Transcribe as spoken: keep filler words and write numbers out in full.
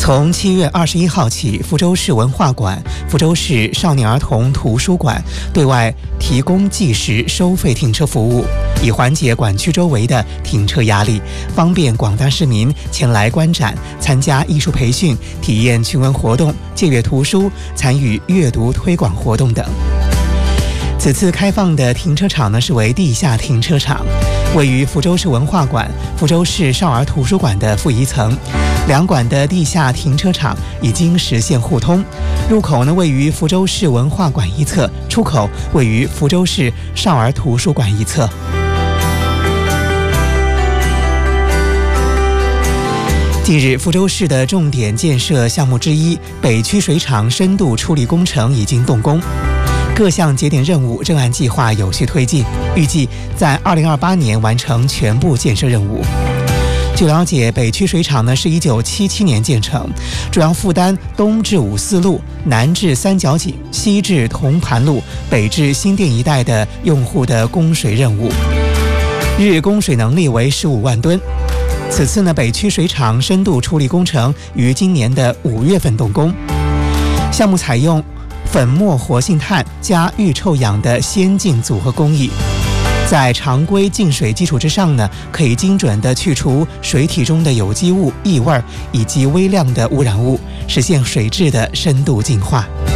从七月二十一号起，福州市文化馆、福州市少年儿童图书馆对外提供计时收费停车服务，以缓解馆区周围的停车压力，方便广大市民前来观展、参加艺术培训、体验趣闻活动、借阅图书、参与阅读推广活动等。此次开放的停车场呢是为地下停车场，位于福州市文化馆、福州市少儿图书馆的负一层，两馆的地下停车场已经实现互通，入口呢位于福州市文化馆一侧，出口位于福州市少儿图书馆一侧。近日，福州市的重点建设项目之一北区水厂深度处理工程已经动工，各项节点任务正按计划有序推进，预计在二零二八年完成全部建设任务。据了解，北区水厂呢是一九七七年建成，主要负担东至五四路、南至三角井、西至铜盘路、北至新店一带的用户的供水任务，日供水能力为十五万吨。此次呢，北区水厂深度处理工程于今年的五月份动工，项目采用粉末活性炭加预臭氧的先进组合工艺，在常规净水基础之上呢，可以精准地去除水体中的有机物、异味以及微量的污染物，实现水质的深度净化。